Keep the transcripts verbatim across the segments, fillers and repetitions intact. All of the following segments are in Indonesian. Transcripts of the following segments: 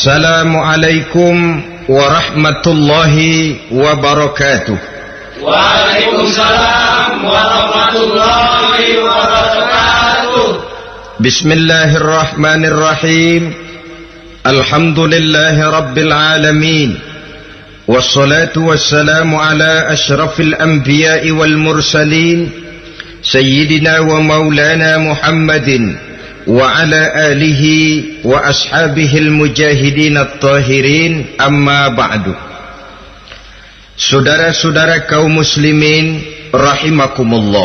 Assalamualaikum warahmatullahi wabarakatuh. Waalaikumsalam warahmatullahi wabarakatuh. Bismillahirrahmanirrahim. Alhamdulillahi rabbil alamin. Wassalatu wassalamu ala ashrafil anbiya'i wal mursalin, Sayyidina wa maulana Muhammadin wa ala alihi wa ashabihil mujahidin at-tahirin, amma ba'du. Saudara-saudara kaum muslimin rahimakumullah,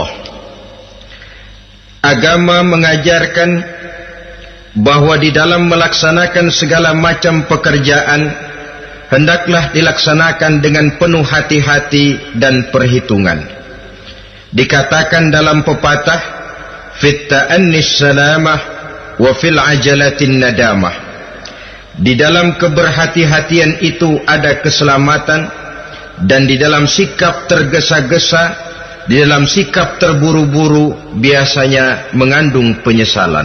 agama mengajarkan bahwa di dalam melaksanakan segala macam pekerjaan hendaklah dilaksanakan dengan penuh hati-hati dan perhitungan. Dikatakan dalam pepatah, fit ta'annis salamah wa fil ajalatin nadamah. Di dalam keberhati-hatian itu ada keselamatan, dan di dalam sikap tergesa-gesa, di dalam sikap terburu-buru biasanya mengandung penyesalan.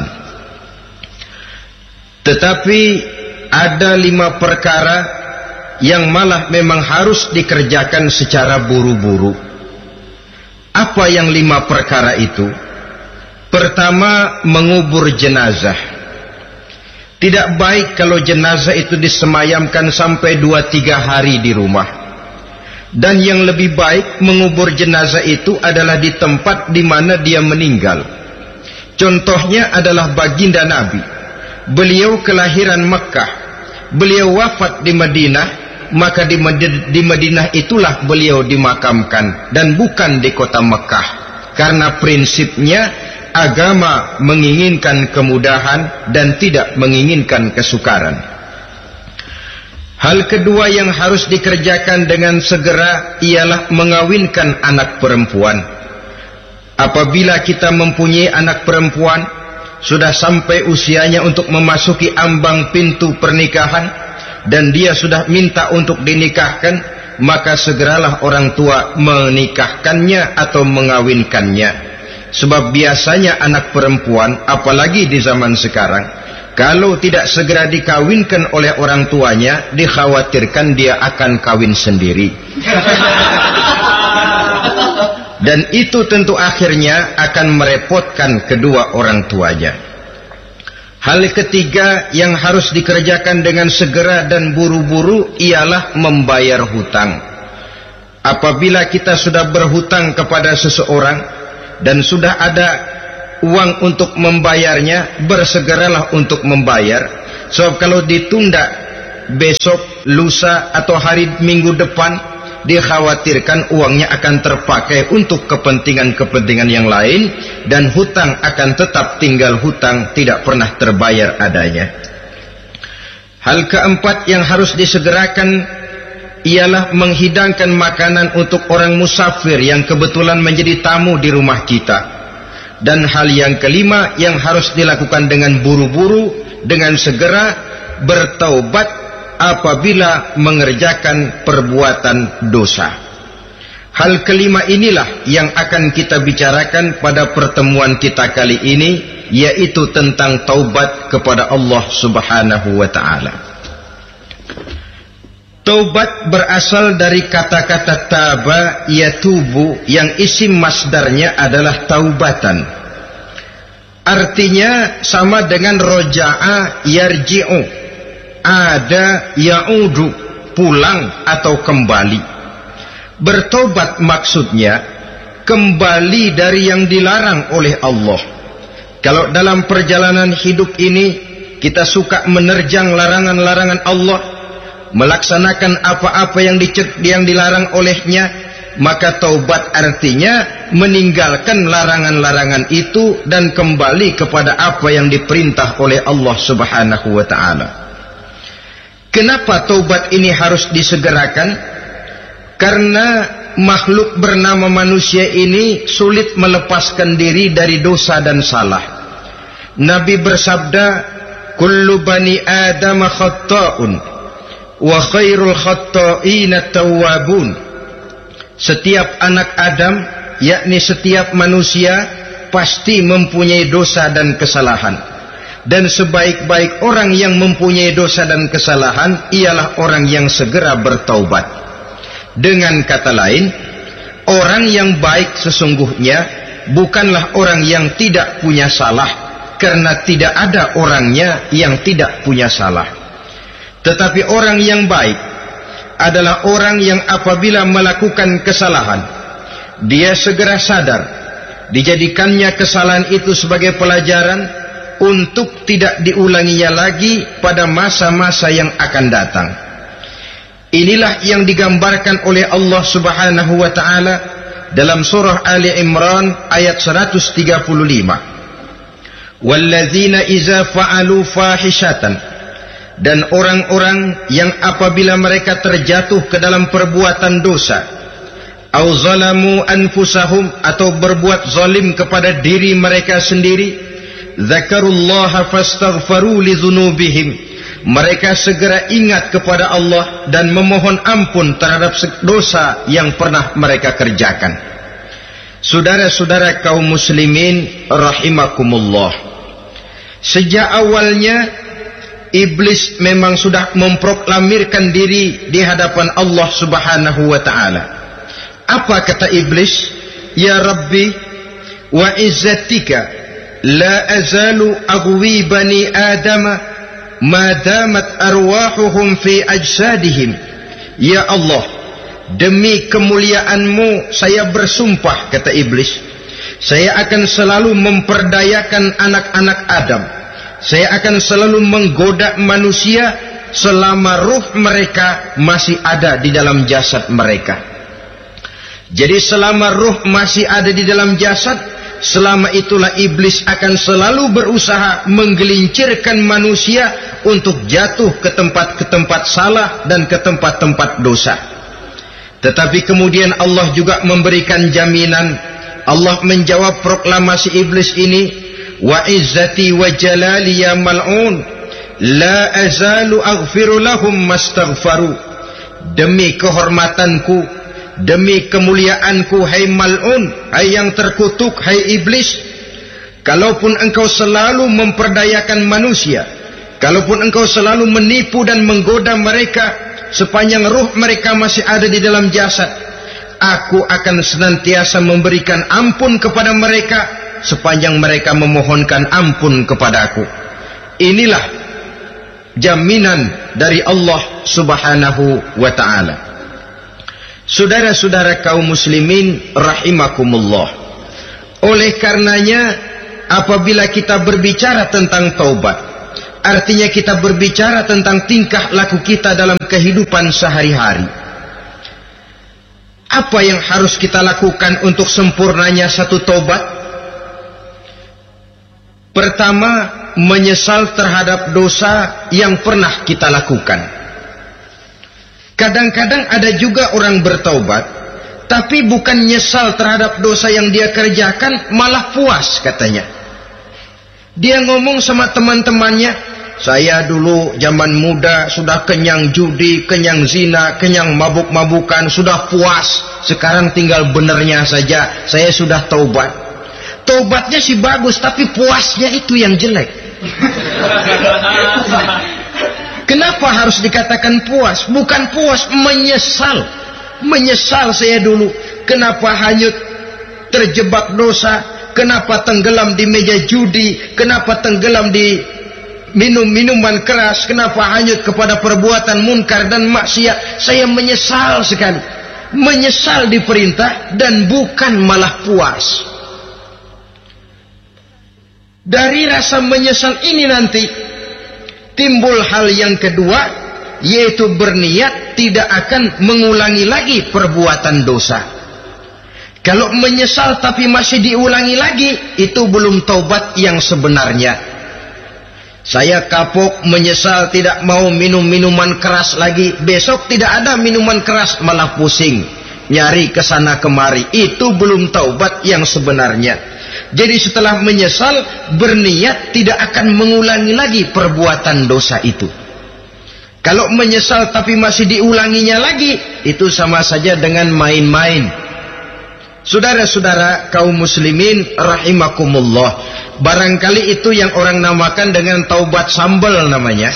Tetapi ada lima perkara yang malah memang harus dikerjakan secara buru-buru. Apa yang lima perkara itu? Pertama, mengubur jenazah. Tidak baik kalau jenazah itu disemayamkan sampai dua tiga hari di rumah. Dan yang lebih baik mengubur jenazah itu adalah di tempat di mana dia meninggal. Contohnya adalah baginda Nabi. Beliau kelahiran Mekah, beliau wafat di Madinah, maka di Madinah itulah beliau dimakamkan dan bukan di kota Mekah. Karena prinsipnya agama menginginkan kemudahan dan tidak menginginkan kesukaran. Hal kedua yang harus dikerjakan dengan segera ialah mengawinkan anak perempuan. Apabila kita mempunyai anak perempuan, sudah sampai usianya untuk memasuki ambang pintu pernikahan, dan dia sudah minta untuk dinikahkan, maka segeralah orang tua menikahkannya atau mengawinkannya. Sebab biasanya anak perempuan, apalagi di zaman sekarang, kalau tidak segera dikawinkan oleh orang tuanya, dikhawatirkan dia akan kawin sendiri. Dan itu tentu akhirnya akan merepotkan kedua orang tuanya. Hal ketiga yang harus dikerjakan dengan segera dan buru-buru ialah membayar hutang. Apabila kita sudah berhutang kepada seseorang dan sudah ada uang untuk membayarnya, bersegeralah untuk membayar. Sebab kalau ditunda besok, lusa, atau hari minggu depan, dikhawatirkan uangnya akan terpakai untuk kepentingan-kepentingan yang lain, dan hutang akan tetap tinggal hutang, tidak pernah terbayar adanya. Hal keempat yang harus disegerakan ialah menghidangkan makanan untuk orang musafir yang kebetulan menjadi tamu di rumah kita. Dan hal yang kelima yang harus dilakukan dengan buru-buru, dengan segera, bertaubat apabila mengerjakan perbuatan dosa. Hal kelima inilah yang akan kita bicarakan pada pertemuan kita kali ini, yaitu tentang taubat kepada Allah Subhanahu wa ta'ala. Taubat berasal dari kata-kata taba yatubu, yang isim masdarnya adalah taubatan. Artinya sama dengan roja'a yarji'u, ada ya'udu, pulang atau kembali. Bertobat maksudnya kembali dari yang dilarang oleh Allah. Kalau dalam perjalanan hidup ini kita suka menerjang larangan-larangan Allah, melaksanakan apa-apa yang, yang dilarang olehnya, maka taubat artinya meninggalkan larangan-larangan itu dan kembali kepada apa yang diperintah oleh Allah Subhanahu wa ta'ala. Kenapa taubat ini harus disegerakan? Karena makhluk bernama manusia ini sulit melepaskan diri dari dosa dan salah. Nabi bersabda, kullu bani Adam khatta'un wa khairul khatta'ina tawwabun. Setiap anak Adam, yakni setiap manusia, pasti mempunyai dosa dan kesalahan. Dan sebaik-baik orang yang mempunyai dosa dan kesalahan ialah orang yang segera bertaubat. Dengan kata lain, orang yang baik sesungguhnya bukanlah orang yang tidak punya salah, karena tidak ada orangnya yang tidak punya salah. Tetapi orang yang baik adalah orang yang apabila melakukan kesalahan, dia segera sadar, dijadikannya kesalahan itu sebagai pelajaran untuk tidak diulanginya lagi pada masa-masa yang akan datang. Inilah yang digambarkan oleh Allah Subhanahu wa taala dalam surah Ali Imran ayat seratus tiga puluh lima. Walladzina iza fa'alu fahishatan, dan orang-orang yang apabila mereka terjatuh ke dalam perbuatan dosa, au zalamu anfusahum, atau berbuat zalim kepada diri mereka sendiri, zakarullaha fastaghfaru lidzunubihim, mereka segera ingat kepada Allah dan memohon ampun terhadap dosa yang pernah mereka kerjakan. Saudara-saudara kaum muslimin rahimakumullah, sejak awalnya iblis memang sudah memproklamirkan diri di hadapan Allah Subhanahu wa taala. Apa kata iblis? Ya Rabbi wa izzatika la azalu aghwi bani adama ma damat arwahuhum fi ajsadihim. Ya Allah, demi kemuliaanmu saya bersumpah, kata iblis, saya akan selalu memperdayakan anak-anak Adam, saya akan selalu menggoda manusia selama ruh mereka masih ada di dalam jasad mereka. Jadi selama ruh masih ada di dalam jasad, selama itulah iblis akan selalu berusaha menggelincirkan manusia untuk jatuh ke tempat-ke tempat salah dan ke tempat-tempat dosa. Tetapi kemudian Allah juga memberikan jaminan. Allah menjawab proklamasi iblis ini, wa izzati wa jalali ya mal'un la azalu aghfiru lahum mastaghfaru. Demi kehormatanku, demi kemuliaanku, hai mal'un, hai yang terkutuk, hai iblis, kalaupun engkau selalu memperdayakan manusia, kalaupun engkau selalu menipu dan menggoda mereka sepanjang ruh mereka masih ada di dalam jasad, aku akan senantiasa memberikan ampun kepada mereka sepanjang mereka memohonkan ampun kepadaku. Inilah jaminan dari Allah Subhanahu wa ta'ala. Saudara-saudara kaum muslimin rahimakumullah, oleh karenanya apabila kita berbicara tentang taubat, artinya kita berbicara tentang tingkah laku kita dalam kehidupan sehari-hari. Apa yang harus kita lakukan untuk sempurnanya satu taubat? Pertama, menyesal terhadap dosa yang pernah kita lakukan. Kadang-kadang ada juga orang bertaubat, tapi bukan nyesal terhadap dosa yang dia kerjakan, malah puas katanya. Dia ngomong sama teman-temannya, saya dulu zaman muda sudah kenyang judi, kenyang zina, kenyang mabuk-mabukan, sudah puas. Sekarang tinggal benernya saja, saya sudah taubat. Taubatnya sih bagus, tapi puasnya itu yang jelek. Kenapa harus dikatakan puas? Bukan puas, menyesal. Menyesal saya dulu. Kenapa hanyut terjebak dosa? Kenapa tenggelam di meja judi? Kenapa tenggelam di minum minuman keras? Kenapa hanyut kepada perbuatan munkar dan maksiat? Saya menyesal sekali. Menyesal diperintah dan bukan malah puas. Dari rasa menyesal ini nanti timbul hal yang kedua, yaitu berniat tidak akan mengulangi lagi perbuatan dosa. Kalau menyesal tapi masih diulangi lagi, itu belum taubat yang sebenarnya. Saya kapok, menyesal, tidak mau minum minuman keras lagi. Besok tidak ada minuman keras, malah pusing, nyari kesana kemari. Itu belum taubat yang sebenarnya. Jadi setelah menyesal, berniat tidak akan mengulangi lagi perbuatan dosa itu. Kalau menyesal tapi masih diulanginya lagi, itu sama saja dengan main-main. Saudara-saudara kaum muslimin rahimakumullah, barangkali itu yang orang namakan dengan taubat sambal namanya.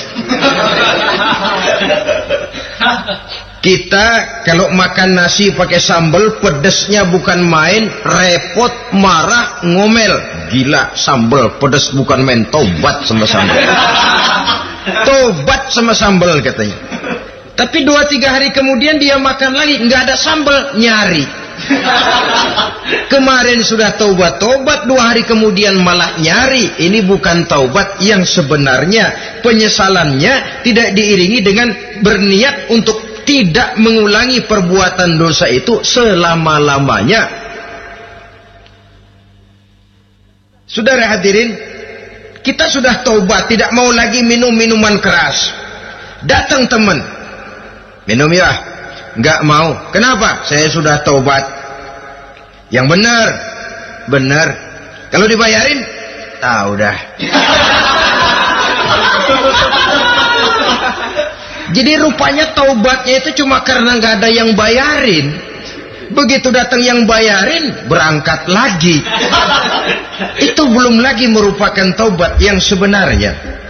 Kita kalau makan nasi pakai sambal, pedesnya bukan main, repot, marah, ngomel. Gila, sambal pedes bukan main, taubat sama sambal. Taubat sama sambal katanya. Tapi dua tiga hari kemudian dia makan lagi, nggak ada sambal, nyari. Kemarin sudah taubat-taubat, dua hari kemudian malah nyari. Ini bukan taubat yang sebenarnya. Penyesalannya tidak diiringi dengan berniat untuk tidak mengulangi perbuatan dosa itu selama-lamanya. Saudara hadirin, kita sudah taubat, tidak mau lagi minum minuman keras. Datang teman, minum ya. Enggak mau. Kenapa? Saya sudah taubat. Yang benar, benar. Kalau dibayarin, tahu dah. Jadi rupanya taubatnya itu cuma karena nggak ada yang bayarin. Begitu datang yang bayarin, berangkat lagi. Itu belum lagi merupakan taubat yang sebenarnya.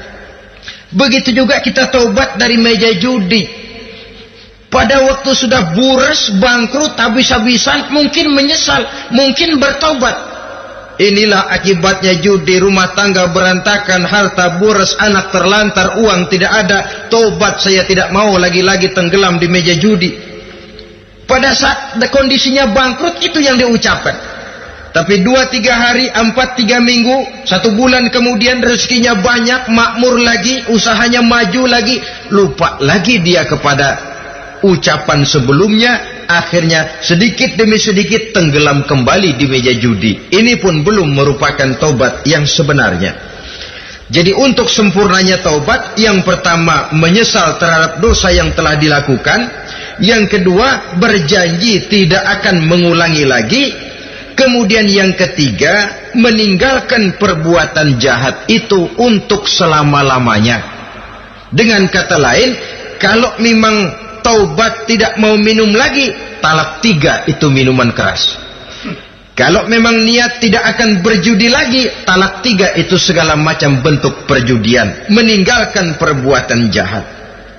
Begitu juga kita taubat dari meja judi. Pada waktu sudah buras, bangkrut, habis-habisan, mungkin menyesal, mungkin bertobat. Inilah akibatnya judi, rumah tangga berantakan, harta buras, anak terlantar, uang tidak ada. Tobat, saya tidak mau lagi-lagi tenggelam di meja judi. Pada saat kondisinya bangkrut, itu yang diucapkan. Tapi dua tiga hari, empat tiga minggu, satu bulan kemudian rezekinya banyak, makmur lagi, usahanya maju lagi, lupa lagi dia kepada ucapan sebelumnya, akhirnya sedikit demi sedikit tenggelam kembali di meja judi. Ini pun belum merupakan taubat yang sebenarnya. Jadi untuk sempurnanya taubat, yang pertama menyesal terhadap dosa yang telah dilakukan, yang kedua berjanji tidak akan mengulangi lagi, kemudian yang ketiga meninggalkan perbuatan jahat itu untuk selama-lamanya. Dengan kata lain, kalau memang taubat tidak mau minum lagi, talak tiga itu minuman keras. Kalau memang niat tidak akan berjudi lagi, talak tiga itu segala macam bentuk perjudian, meninggalkan perbuatan jahat.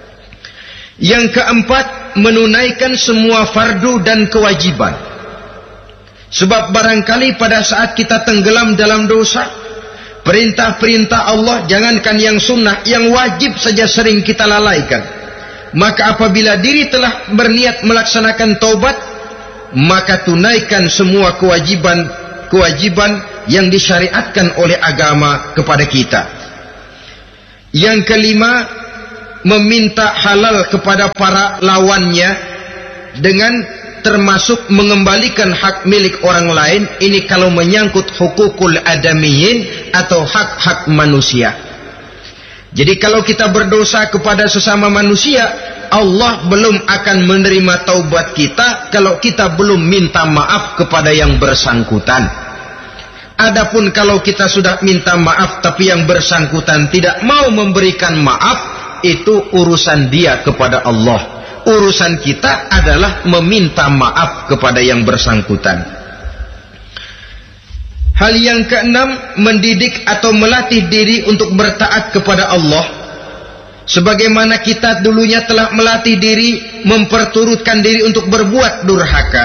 Yang keempat, menunaikan semua fardu dan kewajiban. Sebab barangkali pada saat kita tenggelam dalam dosa, perintah-perintah Allah, jangankan yang sunnah, yang wajib saja sering kita lalaikan. Maka apabila diri telah berniat melaksanakan taubat, maka tunaikan semua kewajiban-kewajiban yang disyariatkan oleh agama kepada kita. Yang kelima, meminta halal kepada para lawannya dengan termasuk mengembalikan hak milik orang lain. Ini kalau menyangkut hukukul adamiyin atau hak-hak manusia. Jadi kalau kita berdosa kepada sesama manusia, Allah belum akan menerima taubat kita kalau kita belum minta maaf kepada yang bersangkutan. Adapun kalau kita sudah minta maaf tapi yang bersangkutan tidak mau memberikan maaf, itu urusan dia kepada Allah. Urusan kita adalah meminta maaf kepada yang bersangkutan. Hal yang keenam, mendidik atau melatih diri untuk bertaat kepada Allah. Sebagaimana kita dulunya telah melatih diri, memperturutkan diri untuk berbuat durhaka.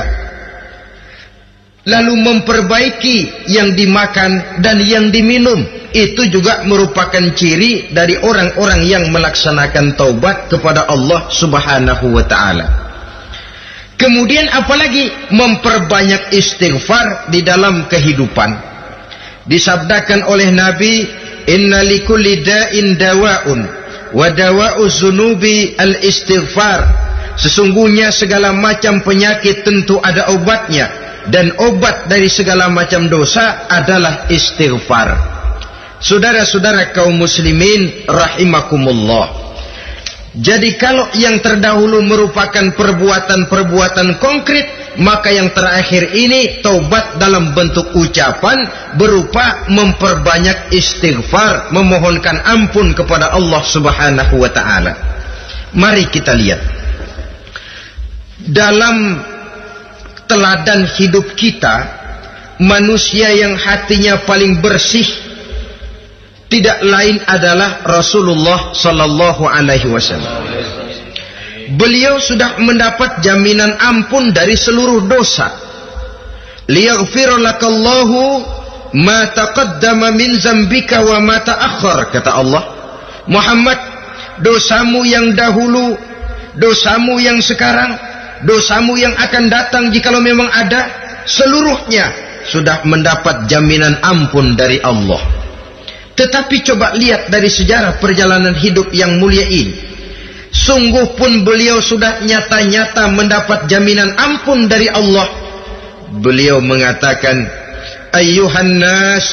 Lalu memperbaiki yang dimakan dan yang diminum. Itu juga merupakan ciri dari orang-orang yang melaksanakan taubat kepada Allah subhanahu wa ta'ala. Kemudian apalagi memperbanyak istighfar di dalam kehidupan. Disabdakan oleh Nabi, inna likulli da'in dawa'un wa dawa'u zunubi al-istighfar. Sesungguhnya segala macam penyakit tentu ada obatnya, dan obat dari segala macam dosa adalah istighfar. Saudara-saudara kaum muslimin rahimakumullah. Jadi kalau yang terdahulu merupakan perbuatan-perbuatan konkret, maka yang terakhir ini taubat dalam bentuk ucapan berupa memperbanyak istighfar, memohonkan ampun kepada Allah subhanahu wa ta'ala. Mari kita lihat dalam teladan hidup kita, manusia yang hatinya paling bersih tidak lain adalah Rasulullah sallallahu alaihi wasallam. Beliau sudah mendapat jaminan ampun dari seluruh dosa. Liyaghfir lakallahu ma taqaddama min zambika wa ma ta'akhkhar, kata Allah. Muhammad, dosamu yang dahulu, dosamu yang sekarang, dosamu yang akan datang jikalau memang ada, seluruhnya sudah mendapat jaminan ampun dari Allah. Tetapi coba lihat dari sejarah perjalanan hidup yang mulia ini, sungguh pun beliau sudah nyata-nyata mendapat jaminan ampun dari Allah. Beliau mengatakan, ayyuhan nas,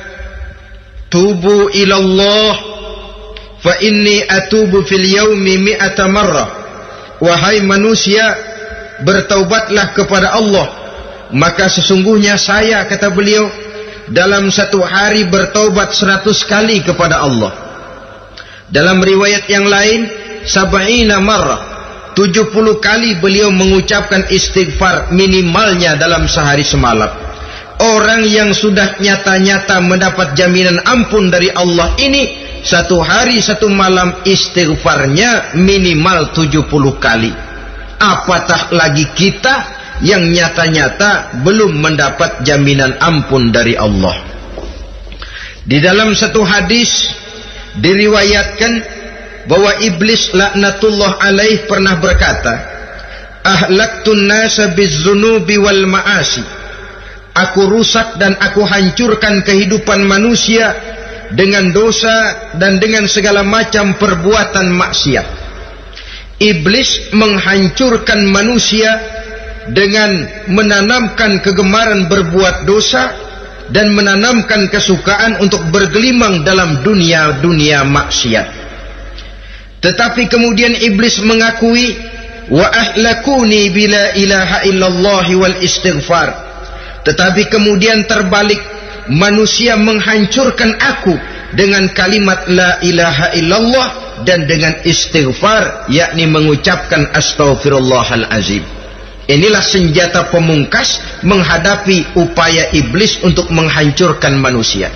tubu ilallah, fa inni atubu fil yaumi mi'ata marrah. Wahai manusia, bertaubatlah kepada Allah, maka sesungguhnya saya, kata beliau, dalam satu hari bertaubat seratus kali kepada Allah. Dalam riwayat yang lain, sab'ina marrah, tujuh puluh kali beliau mengucapkan istighfar minimalnya dalam sehari semalam. Orang yang sudah nyata-nyata mendapat jaminan ampun dari Allah ini, satu hari satu malam istighfarnya minimal tujuh puluh kali. Apatah lagi kita yang nyata-nyata belum mendapat jaminan ampun dari Allah. Di dalam satu hadis diriwayatkan bahwa iblis laknatullah alaih pernah berkata, ahlaktun nasa bizzunubi wal ma'asi. Aku rusak dan aku hancurkan kehidupan manusia dengan dosa dan dengan segala macam perbuatan maksiat. Iblis menghancurkan manusia dengan menanamkan kegemaran berbuat dosa dan menanamkan kesukaan untuk bergelimang dalam dunia-dunia maksiat. Tetapi kemudian iblis mengakui, wa ahlakuni bila ilaha illallah wal istighfar. Tetapi kemudian terbalik, manusia menghancurkan aku dengan kalimat la ilaha illallah dan dengan istighfar, yakni mengucapkan astaghfirullahal azim. Inilah senjata pemungkas menghadapi upaya iblis untuk menghancurkan manusia.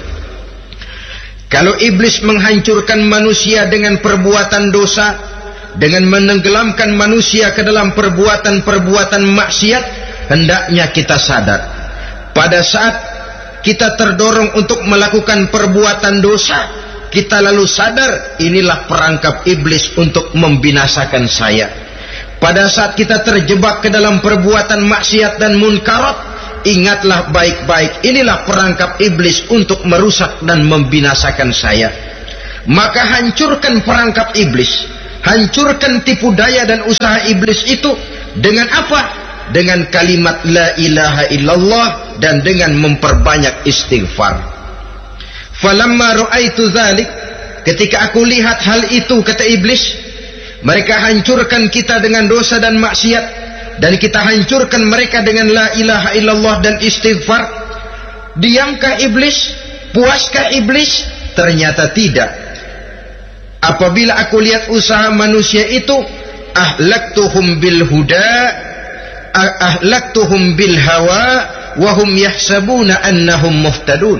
Kalau iblis menghancurkan manusia dengan perbuatan dosa, dengan menenggelamkan manusia ke dalam perbuatan-perbuatan maksiat, hendaknya kita sadar, pada saat kita terdorong untuk melakukan perbuatan dosa, kita lalu sadar inilah perangkap iblis untuk membinasakan saya. Pada saat kita terjebak ke dalam perbuatan maksiat dan munkarat, ingatlah baik-baik, inilah perangkap iblis untuk merusak dan membinasakan saya. Maka hancurkan perangkap iblis, hancurkan tipu daya dan usaha iblis itu dengan apa? Dengan kalimat la ilaha illallah dan dengan memperbanyak istighfar. Falamma ra'aitu dzalik, ketika aku lihat hal itu, kata iblis, mereka hancurkan kita dengan dosa dan maksiat, dan kita hancurkan mereka dengan la ilaha illallah dan istighfar. Diamkah iblis? Puaskah iblis? Ternyata tidak. Apabila aku lihat usaha manusia itu, ahlaktuhum bil huda, ahlaktuhum bil hawa, wahum yahsabuna annahum muhtadun.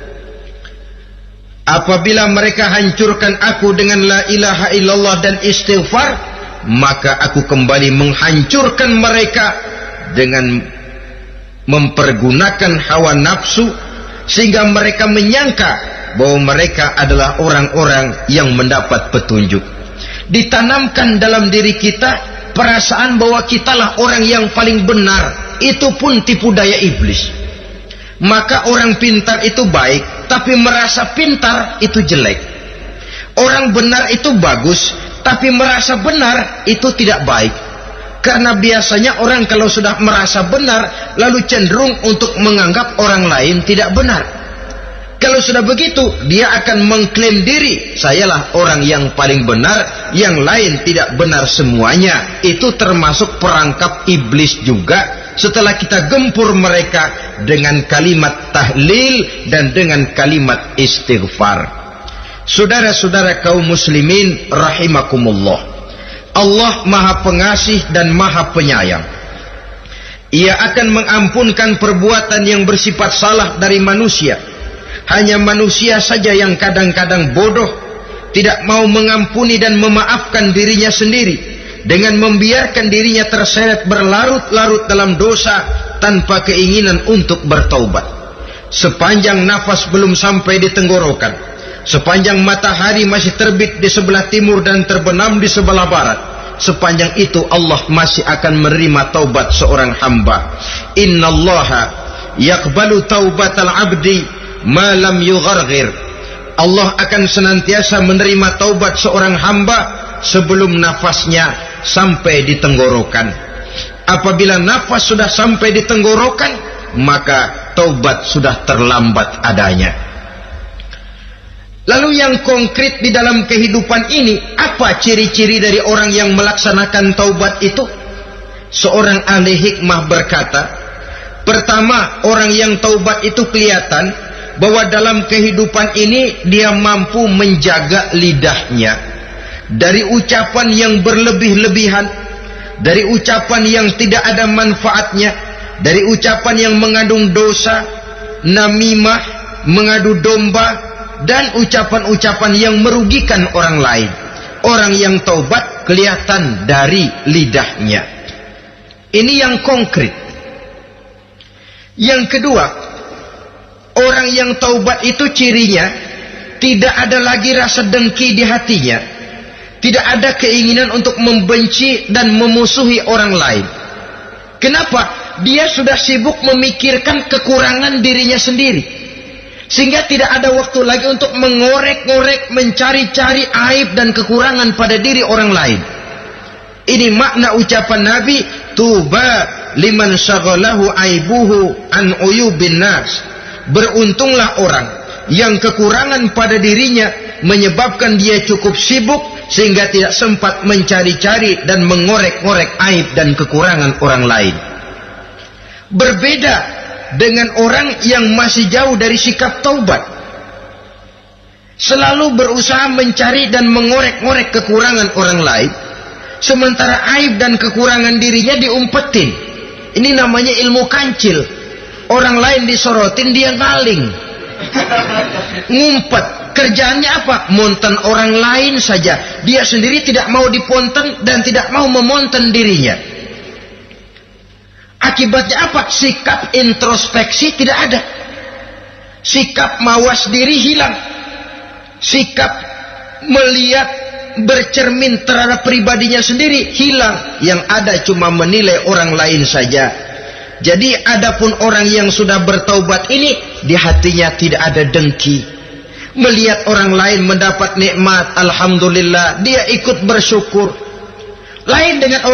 Apabila mereka hancurkan aku dengan la ilaha illallah dan istighfar, maka aku kembali menghancurkan mereka dengan mempergunakan hawa nafsu, sehingga mereka menyangka bahwa mereka adalah orang-orang yang mendapat petunjuk. Ditanamkan dalam diri kita perasaan bahwa kitalah orang yang paling benar, itu pun tipu daya iblis. Maka orang pintar itu baik, tapi merasa pintar itu jelek. Orang benar itu bagus, tapi merasa benar itu tidak baik. Karena biasanya orang kalau sudah merasa benar, lalu cenderung untuk menganggap orang lain tidak benar. Kalau sudah begitu, dia akan mengklaim diri, sayalah orang yang paling benar, yang lain tidak benar semuanya. Itu termasuk perangkap iblis juga. Setelah kita gempur mereka dengan kalimat tahlil dan dengan kalimat istighfar. Saudara-saudara kaum muslimin rahimakumullah, Allah maha pengasih dan maha penyayang. Ia akan mengampunkan perbuatan yang bersifat salah dari manusia. Hanya manusia saja yang kadang-kadang bodoh, tidak mau mengampuni dan memaafkan dirinya sendiri, dengan membiarkan dirinya terseret berlarut-larut dalam dosa tanpa keinginan untuk bertaubat. Sepanjang nafas belum sampai di tenggorokan, sepanjang matahari masih terbit di sebelah timur dan terbenam di sebelah barat, sepanjang itu Allah masih akan menerima taubat seorang hamba. Innallaha yaqbalu taubatal abdi ma lam yugharghir. Allah akan senantiasa menerima taubat seorang hamba sebelum nafasnya sampai di tenggorokan. Apabila nafas sudah sampai di tenggorokan, maka taubat sudah terlambat adanya. Lalu yang konkret di dalam kehidupan ini, apa ciri-ciri dari orang yang melaksanakan taubat itu? Seorang ahli hikmah berkata, pertama, orang yang taubat itu kelihatan bahwa dalam kehidupan ini dia mampu menjaga lidahnya dari ucapan yang berlebih-lebihan, dari ucapan yang tidak ada manfaatnya, dari ucapan yang mengandung dosa, namimah, mengadu domba, dan ucapan-ucapan yang merugikan orang lain. Orang yang taubat kelihatan dari lidahnya. Ini yang konkret. Yang kedua, orang yang taubat itu cirinya tidak ada lagi rasa dengki di hatinya, tidak ada keinginan untuk membenci dan memusuhi orang lain. Kenapa? Dia sudah sibuk memikirkan kekurangan dirinya sendiri, sehingga tidak ada waktu lagi untuk mengorek-ngorek, mencari-cari aib dan kekurangan pada diri orang lain. Ini makna ucapan Nabi, tuba liman syaghalahu aibuhu an uyubin nas. Beruntunglah orang yang kekurangan pada dirinya menyebabkan dia cukup sibuk sehingga tidak sempat mencari-cari dan mengorek-ngorek aib dan kekurangan orang lain. Berbeda dengan orang yang masih jauh dari sikap taubat, selalu berusaha mencari dan mengorek-ngorek kekurangan orang lain, sementara aib dan kekurangan dirinya diumpetin. Ini namanya ilmu kancil. Orang lain disorotin, dia ngaling, ngumpet. Kerjaannya apa? Monten orang lain saja. Dia sendiri tidak mau diponten dan tidak mau memonten dirinya. Akibatnya apa? Sikap introspeksi tidak ada. Sikap mawas diri hilang. Sikap melihat, bercermin terhadap pribadinya sendiri hilang. Yang ada cuma menilai orang lain saja. Jadi adapun orang yang sudah bertaubat ini, di hatinya tidak ada dengki. Melihat orang lain mendapat nikmat, alhamdulillah, dia ikut bersyukur. Lain dengan orang